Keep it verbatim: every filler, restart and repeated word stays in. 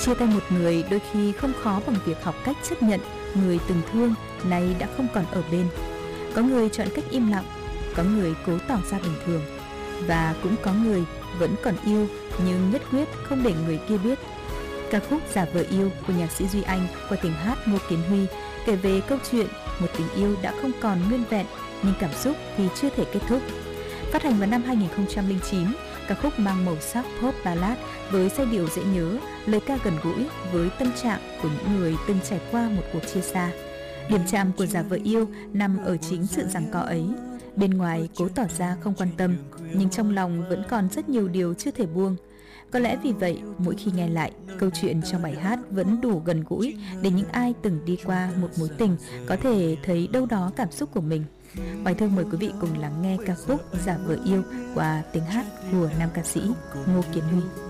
Chia tay một người đôi khi không khó bằng việc học cách chấp nhận người từng thương nay đã không còn ở bên. Có người chọn cách im lặng, có người cố tỏ ra bình thường, và cũng có người vẫn còn yêu nhưng nhất quyết không để người kia biết. Ca khúc Giả Vờ Yêu của nhạc sĩ Duy Anh qua tiếng hát Ngô Kiến Huy kể về câu chuyện một tình yêu đã không còn nguyên vẹn nhưng cảm xúc thì chưa thể kết thúc. Phát hành vào năm hai nghìn không trăm lẻ chín, ca khúc mang màu sắc pop ballad với giai điệu dễ nhớ, lời ca gần gũi với tâm trạng của những người từng trải qua một cuộc chia xa. Điểm chạm của Giả Vờ Yêu nằm ở chính sự giằng co ấy. Bên ngoài cố tỏ ra không quan tâm, nhưng trong lòng vẫn còn rất nhiều điều chưa thể buông. Có lẽ vì vậy, mỗi khi nghe lại, câu chuyện trong bài hát vẫn đủ gần gũi để những ai từng đi qua một mối tình có thể thấy đâu đó cảm xúc của mình. Hoài Thương mời quý vị cùng lắng nghe ca khúc Giả Vờ Yêu qua tiếng hát của nam ca sĩ Ngô Kiến Huy.